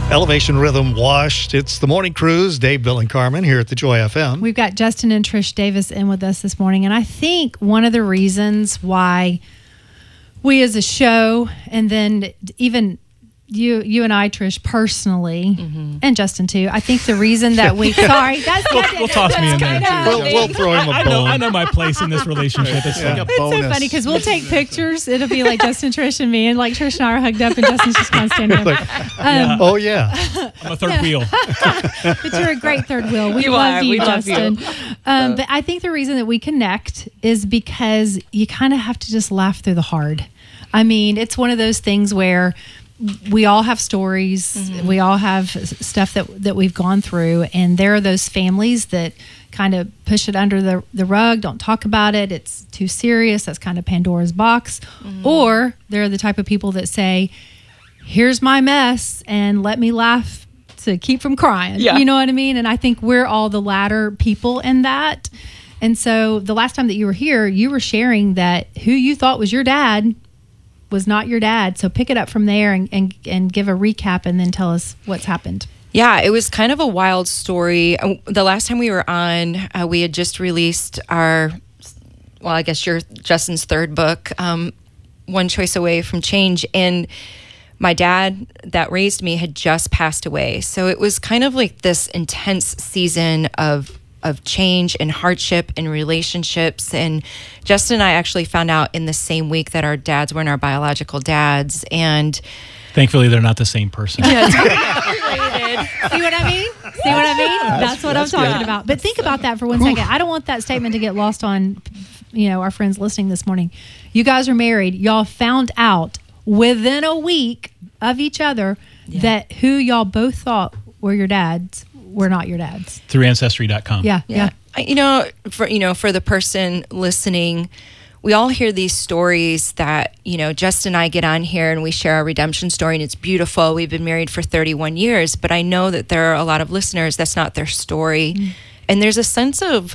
Elevation Rhythm washed. It's the Morning Cruise. Dave, Bill, and Carmen here at the Joy FM. We've got Justin and Trish Davis in with us this morning. And I think one of the reasons why we as a show, and then even you and I, Trish, personally, and Justin too, I think the reason that we... Sorry, that's we'll toss me in there, too. We'll throw him a bone. I know my place in this relationship. It's like a It's so funny because we'll take pictures. It'll be like Justin, Trish, and me, and like Trish and I are hugged up, and Justin's just kind of standing there. Oh, yeah. I'm a third wheel. But you're a great third wheel. We love you, Justin. But I think the reason that we connect is because you kind of have to just laugh through the hard. I mean, it's one of those things where we all have stories. We all have stuff that we've gone through. And there are those families that kind of push it under the rug, don't talk about it. It's too serious. That's kind of Pandora's box. Or they're the type of people that say, here's my mess and let me laugh to keep from crying. Yeah. You know what I mean? And I think we're all the latter people in that. And so the last time that you were here, you were sharing that who you thought was your dad was not your dad. So pick it up from there and give a recap and then tell us what's happened. Yeah, it was kind of a wild story. The last time we were on, we had just released Justin's third book, One Choice Away from Change. And my dad that raised me had just passed away. So it was kind of like this intense season of change and hardship and relationships. And Justin and I actually found out in the same week that our dads weren't our biological dads. And thankfully, they're not the same person. Yeah, See what I mean? That's what I'm talking about. But think about that for 1 second. I don't want that statement to get lost on, our friends listening this morning. You guys are married. Y'all found out within a week of each other that who y'all both thought were your dads were not your dads. Through Ancestry.com. Yeah. For the person listening, we all hear these stories that, Justin and I get on here and we share our redemption story, and it's beautiful. We've been married for 31 years, but I know that there are a lot of listeners that's not their story. And there's a sense of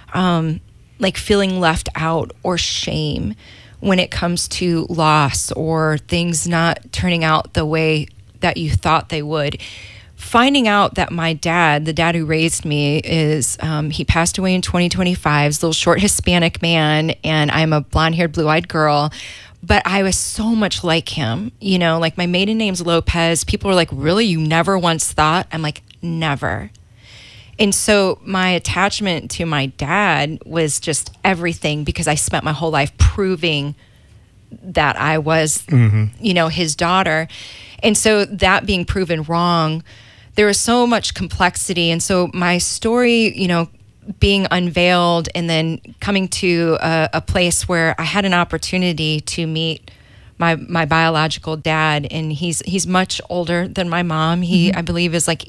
feeling left out or shame when it comes to loss or things not turning out the way that you thought they would. Finding out that my dad, the dad who raised me, he passed away in 2025, he's a little short Hispanic man, and I'm a blonde-haired, blue-eyed girl, but I was so much like him. Like my maiden name's Lopez. People were like, really? You never once thought? I'm like, never. And so my attachment to my dad was just everything, because I spent my whole life proving that I was, his daughter. And so that being proven wrong, there was so much complexity. And so my story, being unveiled and then coming to a place where I had an opportunity to meet my biological dad. And he's much older than my mom. He, I believe, is like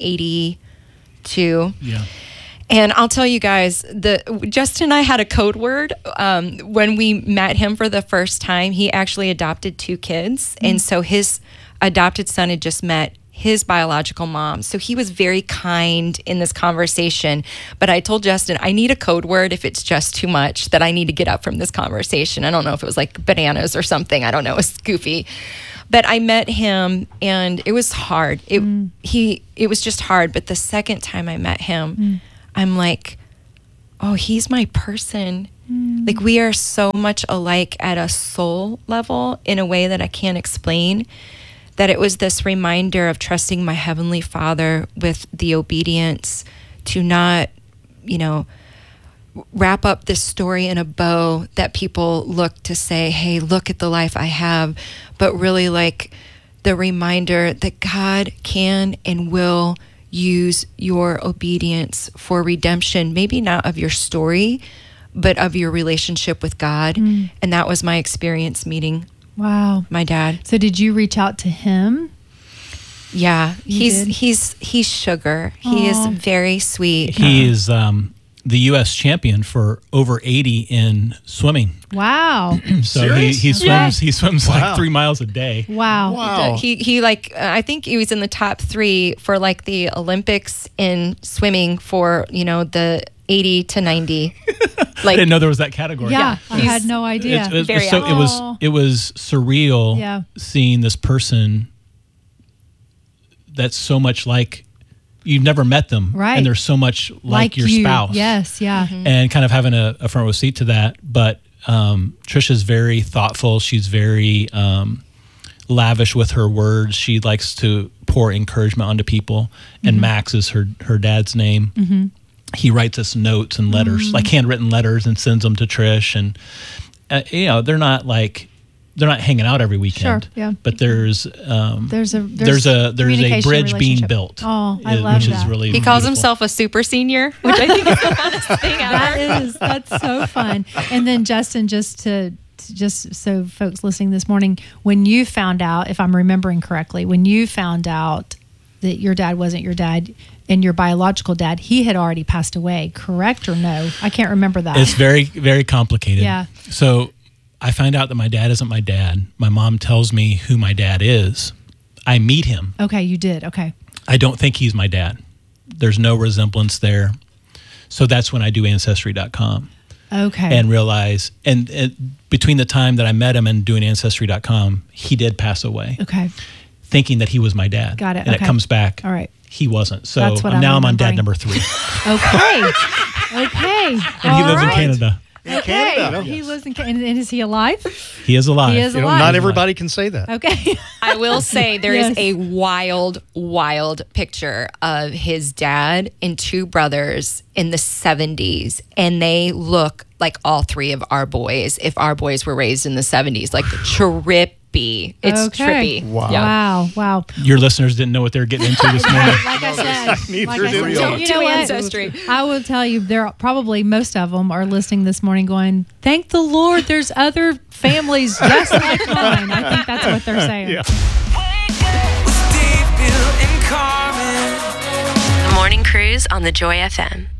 82. Yeah. And I'll tell you guys, Justin and I had a code word. When we met him for the first time, he actually adopted 2 kids. And so his adopted son had just met his biological mom. So he was very kind in this conversation. But I told Justin, I need a code word if it's just too much, that I need to get up from this conversation. I don't know if it was like bananas or something. I don't know. It was goofy. But I met him and it was hard. It was just hard. But the second time I met him, I'm like, oh, he's my person. Like, we are so much alike at a soul level in a way that I can't explain, that it was this reminder of trusting my Heavenly Father with the obedience to not, wrap up this story in a bow that people look to say, hey, look at the life I have, but really like the reminder that God can and will use your obedience for redemption, maybe not of your story, but of your relationship with God. And that was my experience meeting my dad. So did you reach out to him? Yeah, he's sugar. He is very sweet. He is the U.S. champion for over 80 in swimming. Wow. So he swims like 3 miles a day. Wow. He I think he was in the top 3 for like the Olympics in swimming for, the 80 to 90. I didn't know there was that category. Yeah, I had no idea. It was surreal seeing this person that's so much like you've never met them, Right. and they're so much like your you. spouse. Yes, yeah. And kind of having a front row seat to that. But Trisha's very thoughtful. She's very lavish with her words. She likes to pour encouragement onto people. And Max is her dad's name. He writes us notes and letters, like handwritten letters, and sends them to Trish. And they're not hanging out every weekend. Sure, yeah. But there's a communication, bridge being relationship. built. Oh, I love which that. is really He calls beautiful. himself a super senior, which I think is the funnest thing ever. That's so fun. And then Justin, just so folks listening this morning, when you found out, if I'm remembering correctly, when you found out that your dad wasn't your dad and your biological dad, he had already passed away, correct or no? I can't remember that. It's very, very complicated. Yeah. So I find out that my dad isn't my dad. My mom tells me who my dad is. I meet him. Okay, you did. Okay. I don't think he's my dad. There's no resemblance there. So that's when I do Ancestry.com. Okay. And realize, and between the time that I met him and doing Ancestry.com, he did pass away. Okay. Thinking that he was my dad. Got it. And Okay. it comes back. All right. He wasn't. So That's what I'm now I'm on dad remembering. number 3. Okay. Okay. And he lives in Canada. Okay. Canada. He lives in Canada. And is he alive? He is alive. He is You know, alive. not everybody can say that. Okay. I will say there is Yes. a wild picture of his dad and 2 brothers in the 70s, and they look like all 3 of our boys if our boys were raised in the 70s, like trippy. It's Okay. trippy. Wow. Yeah. Wow. Your listeners didn't know what they were getting into this morning. Like I said, Neither did we all. you know To what? Ancestry. I will tell you, there are probably most of them are listening this morning going, thank the Lord there's other families just like mine. I think that's what they're saying. Yeah. The Morning Cruise on the Joy FM.